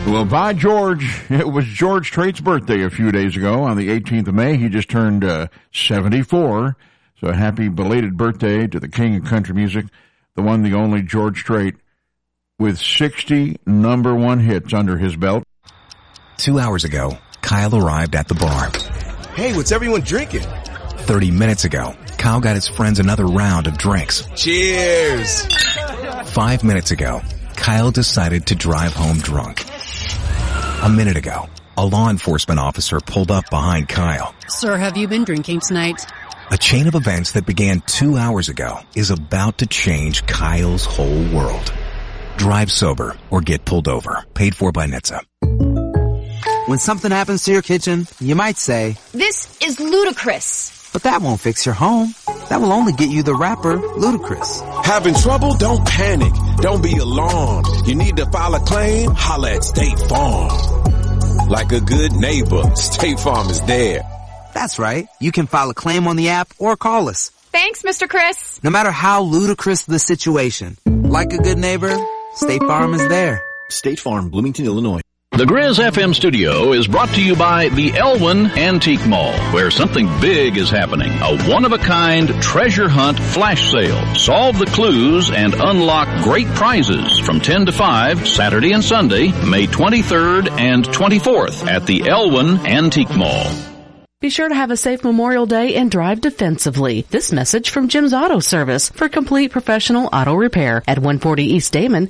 Well, by George, it was George Strait's birthday a few days ago on the 18th of May. He just turned 74. So happy belated birthday to the king of country music, the one, the only George Strait, with 60 number one hits under his belt. 2 hours ago, Kyle arrived at the bar. Hey, what's everyone drinking? 30 minutes ago, Kyle got his friends another round of drinks. Cheers! 5 minutes ago, Kyle decided to drive home drunk. A minute ago, a law enforcement officer pulled up behind Kyle. Sir, have you been drinking tonight? A chain of events that began 2 hours ago is about to change Kyle's whole world. Drive sober or get pulled over. Paid for by NHTSA. When something happens to your kitchen, you might say, "This is ludicrous." But that won't fix your home. That will only get you the rapper, Ludacris. Having trouble? Don't panic. Don't be alarmed. You need to file a claim? Holla at State Farm. Like a good neighbor, State Farm is there. That's right. You can file a claim on the app or call us. Thanks, Mr. Chris. No matter how ludicrous the situation, like a good neighbor, State Farm is there. State Farm, Bloomington, Illinois. The Grizz FM studio is brought to you by the Elwyn Antique Mall, where something big is happening. A one-of-a-kind treasure hunt flash sale. Solve the clues and unlock great prizes from 10 to 5, Saturday and Sunday, May 23rd and 24th at the Elwyn Antique Mall. Be sure to have a safe Memorial Day and drive defensively. This message from Jim's Auto Service for complete professional auto repair at 140 East Damon,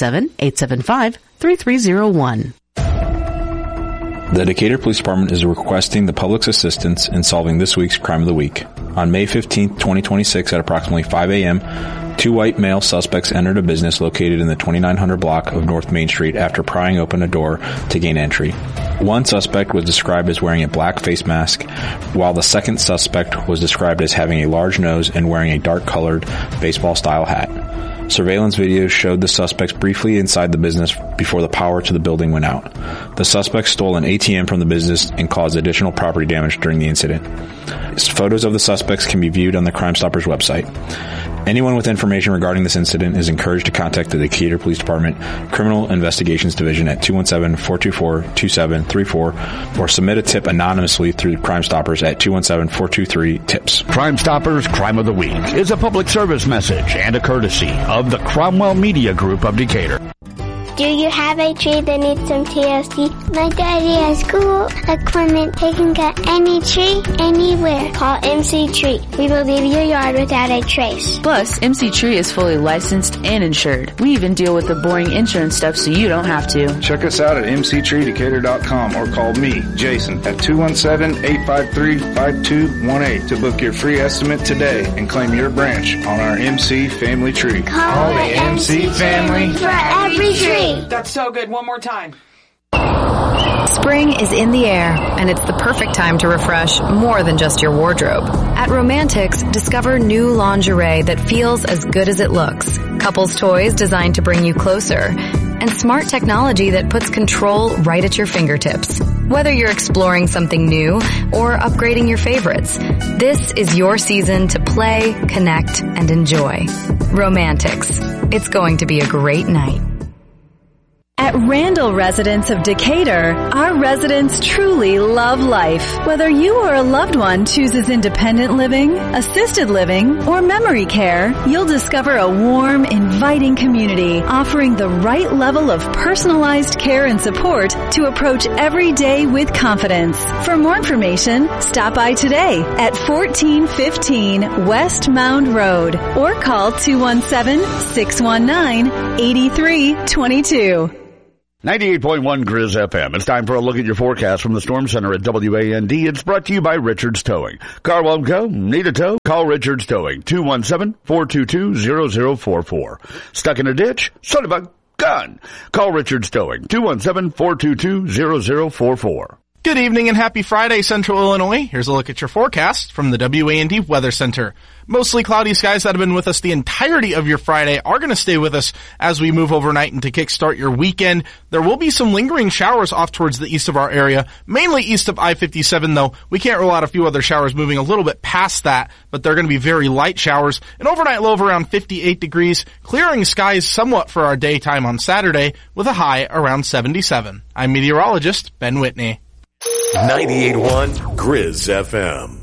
217-875-3301. The Decatur Police Department is requesting the public's assistance in solving this week's Crime of the Week. On May 15, 2026 at approximately 5 a.m., two white male suspects entered a business located in the 2900 block of North Main Street after prying open a door to gain entry. One suspect was described as wearing a black face mask, while the second suspect was described as having a large nose and wearing a dark-colored baseball-style hat. Surveillance video showed the suspects briefly inside the business before the power to the building went out. The suspects stole an ATM from the business and caused additional property damage during the incident. Photos of the suspects can be viewed on the Crime Stoppers website. Anyone with information regarding this incident is encouraged to contact the Decatur Police Department Criminal Investigations Division at 217-424-2734 or submit a tip anonymously through Crime Stoppers at 217-423-TIPS. Crime Stoppers Crime of the Week is a public service message and a courtesy of the Cromwell Media Group of Decatur. Do you have a tree that needs some TLC? My daddy has cool equipment. They can get any tree, anywhere. Call MC Tree. We will leave your yard without a trace. Plus, MC Tree is fully licensed and insured. We even deal with the boring insurance stuff so you don't have to. Check us out at mctreedecatur.com or call me, Jason, at 217-853-5218 to book your free estimate today and claim your branch on our MC Family Tree. Call the MC Family for every tree. That's so good. One more time. Spring is in the air, and it's the perfect time to refresh more than just your wardrobe. At Romantics, discover new lingerie that feels as good as it looks. Couples toys designed to bring you closer. And smart technology that puts control right at your fingertips. Whether you're exploring something new or upgrading your favorites, this is your season to play, connect, and enjoy. Romantics. It's going to be a great night. At Randall Residence of Decatur, our residents truly love life. Whether you or a loved one chooses independent living, assisted living, or memory care, you'll discover a warm, inviting community offering the right level of personalized care and support to approach every day with confidence. For more information, stop by today at 1415 West Mound Road or call 217-619-8322. 98.1 Grizz FM. It's time for a look at your forecast from the Storm Center at WAND. It's brought to you by Richards Towing. Car won't go? Need a tow? Call Richards Towing. 217-422-0044. Stuck in a ditch? Son of a gun! Call Richards Towing. 217-422-0044. Good evening and happy Friday, Central Illinois. Here's a look at your forecast from the WAND Weather Center. Mostly cloudy skies that have been with us the entirety of your Friday are going to stay with us as we move overnight and to kickstart your weekend. There will be some lingering showers off towards the east of our area, mainly east of I-57 though. We can't rule out a few other showers moving a little bit past that, but they're going to be very light showers. An overnight low of around 58 degrees, clearing skies somewhat for our daytime on Saturday with a high around 77. I'm meteorologist Ben Whitney. 98.1 Grizz FM.